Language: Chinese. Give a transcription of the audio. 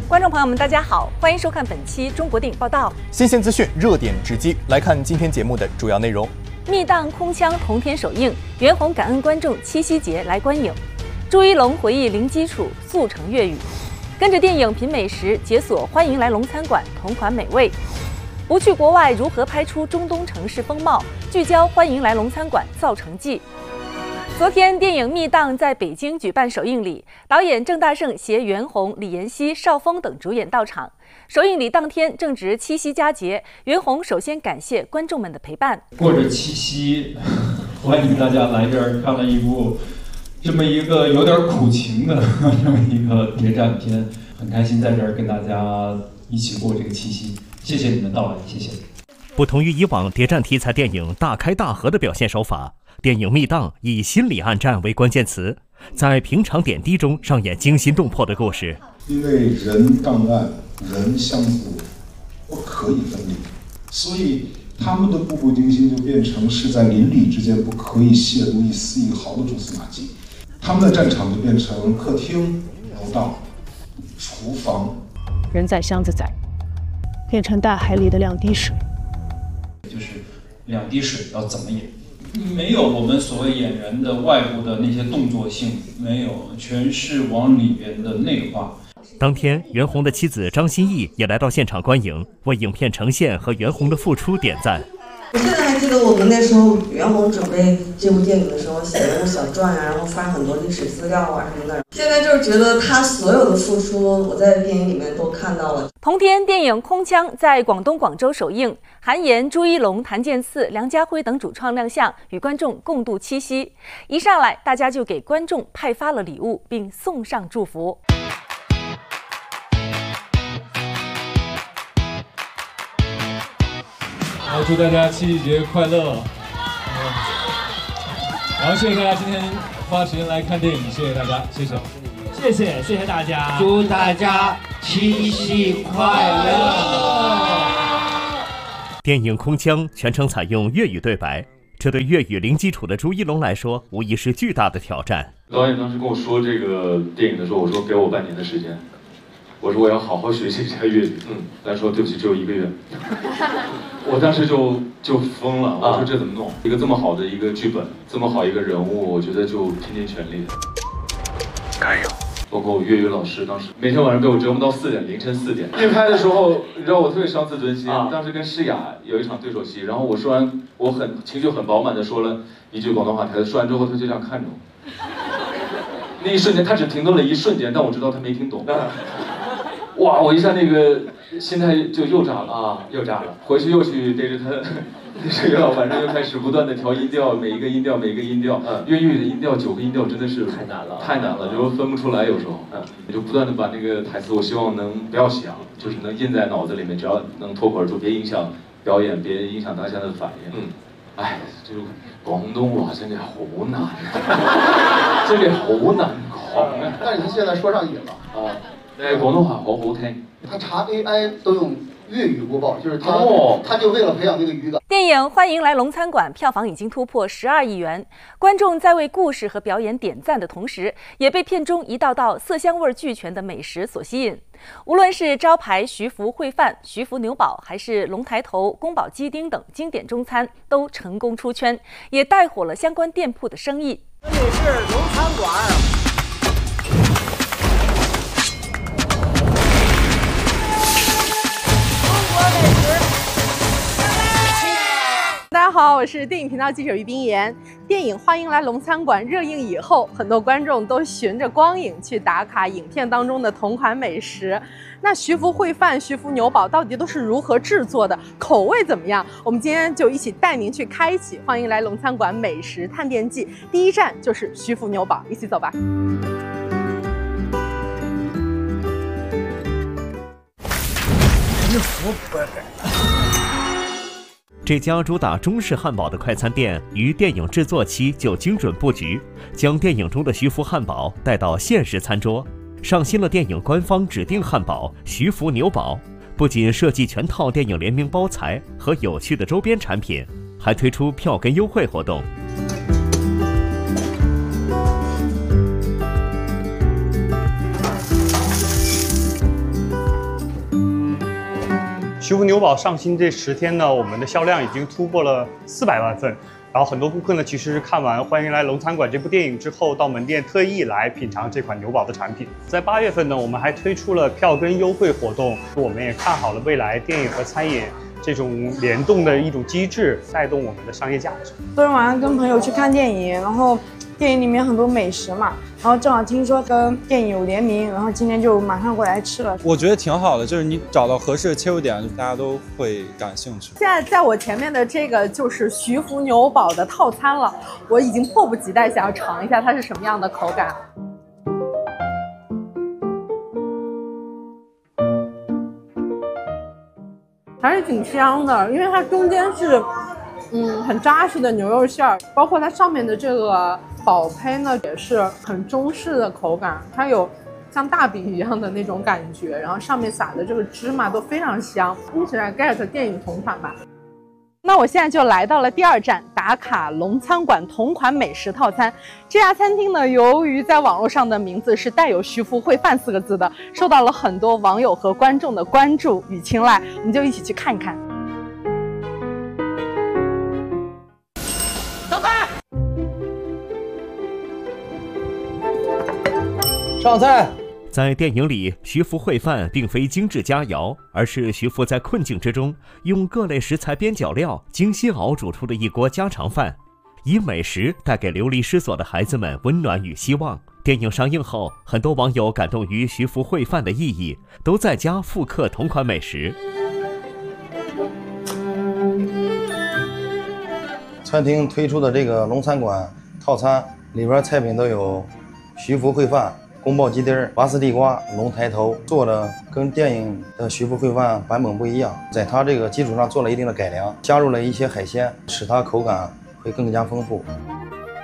观众朋友们，大家好，欢迎收看本期中国电影报道。 新鲜资讯，热点直击，来看今天节目的主要内容。 密档空腔同天首映，袁弘感恩观众七夕节来观影。朱一龙回忆零基础速成粤语，跟着电影品美食，解锁欢迎来龙餐馆同款美味。不去国外如何拍出中东城市风貌？聚焦欢迎来龙餐馆造成记。昨天，电影《密档》在北京举办首映礼，导演郑大圣携袁弘、李妍希、邵峰等主演到场。首映礼当天正值七夕佳节，袁弘首先感谢观众们的陪伴。 过着七夕，欢迎大家来这儿看了一部这么一个有点苦情的这么一个谍战片，很开心在这儿跟大家一起过这个七夕。谢谢你们到来，谢谢。 不同于以往谍战题材电影大开大合的表现手法，电影《密档》以心理暗战为关键词，在平常点滴中上演惊心动魄的故事。 因为人档案、人相互不可以分离，所以他们的步步惊心就变成是在邻里之间不可以亵渎一丝一毫的蛛丝马迹。他们的战场就变成客厅、楼道、厨房。 人在箱子在，变成大海里的两滴水。 就是两滴水要怎么演？没有我们所谓演员的外部的那些动作性，没有，全是往里边的内化。 当天，袁弘的妻子张歆艺也来到现场观影，为影片呈现和袁弘的付出点赞。 我现在还记得我们那时候袁弘准备这部电影的时候写了个小传啊，然后翻很多历史资料啊什么的。现在就是觉得他所有的付出，我在电影里面都看到了。 同天，电影《空腔》在广东广州首映，韩延、朱一龙、谭健次、梁家辉等主创亮相，与观众共度七夕。一上来，大家就给观众派发了礼物，并送上祝福。 好，祝大家七夕节快乐！然后谢谢大家今天花时间来看电影，谢谢大家，谢谢，谢谢大家， 祝大家七夕快乐！ 电影《空腔》全程采用粤语对白，这对粤语零基础的朱一龙来说，无疑是巨大的挑战。 导演当时跟我说这个电影的时候，我说给我半年的时间。我说我要好好学习一下粤语，他说对不起，只有1个月。我当时就疯了，我说这怎么弄？一个这么好的一个剧本，这么好一个人物，我觉得就拼尽全力。加油！包括我粤语老师，当时每天晚上被我折磨到4点，凌晨4点。预拍的时候，你知道我特别伤自尊心。当时跟诗雅有一场对手戏，然后我说完，我情绪很饱满的说了一句广东话台词，说完之后他就这样看着我。那一瞬间，他只停顿了一瞬间，但我知道他没听懂。哇！我一下那个心态就又炸了啊，又炸了。回去又去对着他，这个晚上又开始不断的调音调，每一个音调。粤语的音调9个音调真的是太难了，就分不出来有时候。就不断的把那个台词，我希望能不要想，就是能印在脑子里面，只要能脱口而出，别影响表演，别影响当下的反应。哎，就廣東話真係好難，真係好難講啊！ 但是他现在说上瘾了啊。 廣東話好好聽。 他查 AI 都用粤语播报，就是他就为了培养这个语感。 电影《欢迎来龙餐馆》票房已经突破12亿元，观众在为故事和表演点赞的同时，也被片中一道道色香味俱全的美食所吸引。无论是招牌徐福烩饭、徐福牛堡，还是龙抬头、宫保鸡丁等经典中餐，都成功出圈，也带火了相关店铺的生意。 这里是龙餐馆。 大家好，我是电影频道记者于冰妍。电影《欢迎来龙餐馆》热映以后，很多观众都循着光影去打卡影片当中的同款美食。那徐福烩饭、徐福牛堡到底都是如何制作的？口味怎么样？我们今天就一起带您去开启《欢迎来龙餐馆》美食探店记。第一站就是徐福牛堡，一起走吧。 这家主打中式汉堡的快餐店，于电影制作期就精准布局，将电影中的徐福汉堡带到现实餐桌，上新了电影官方指定汉堡徐福牛堡。不仅设计全套电影联名包材和有趣的周边产品，还推出票根优惠活动。 徐福牛堡上新这10天呢，我们的销量已经突破了400万份。然后很多顾客呢，其实是看完《欢迎来龙餐馆》这部电影之后，到门店特意来品尝这款牛堡的产品。在8月份呢，我们还推出了票根优惠活动，我们也看好了未来电影和餐饮这种联动的一种机制，带动我们的商业价值。 昨天晚上跟朋友去看电影，然后电影里面很多美食嘛，然后正好听说跟电影有联名，然后今天就马上过来吃了。 我觉得挺好的，就是你找到合适的切入点，大家都会感兴趣。 现在在我前面的这个就是徐福牛堡的套餐了，我已经迫不及待想要尝一下它是什么样的口感。还是挺香的，因为它中间是很扎实的牛肉馅儿，包括它上面的这个宝胚呢，也是很中式的口感，它有像大饼一样的那种感觉，然后上面撒的这个芝麻都非常香，一起来 get 电影同款吧。那我现在就来到了第2站，打卡龙餐馆同款美食套餐。这家餐厅呢，由于在网络上的名字是带有徐福会饭4个字的，受到了很多网友和观众的关注与青睐，我们就一起去看一看。 上菜！ 上菜！ 在电影里，徐福烩饭并非精致佳肴，而是徐福在困境之中用各类食材边角料精心熬煮出的一锅家常饭，以美食带给流离失所的孩子们温暖与希望。电影上映后，很多网友感动于徐福烩饭的意义，都在家复刻同款美食。 餐厅推出的这个龙餐馆套餐里边菜品都有徐福烩饭、宫保鸡丁、拔丝地瓜、龙抬头，做的跟电影的徐福烩饭版本不一样，在它这个基础上做了一定的改良，加入了一些海鲜，使它口感会更加丰富。